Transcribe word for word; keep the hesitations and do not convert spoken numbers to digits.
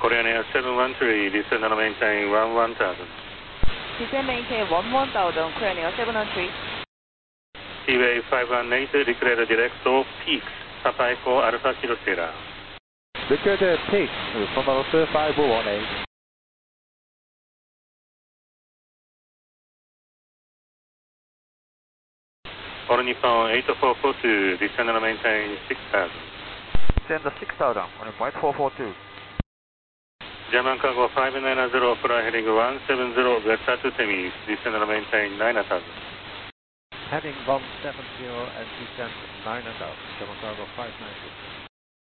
Korean Air seven one three, descend and maintain one one thousand. Descend maintain one one thousand, Korean Air seven one three. T-Way five one eight, declare direct to peaks, Papa Echo Alpha Kilo Sierra. Declare peaks, Papa five one eight. All Nippon eight four four two, descend and maintain six thousand. Descend six thousand, on point four four two. German cargo five nine zero, fly heading one seven zero, vector to Temis, descend and maintain nine thousand. Heading one seven zero and descend nine thousand, German cargo five nine zero.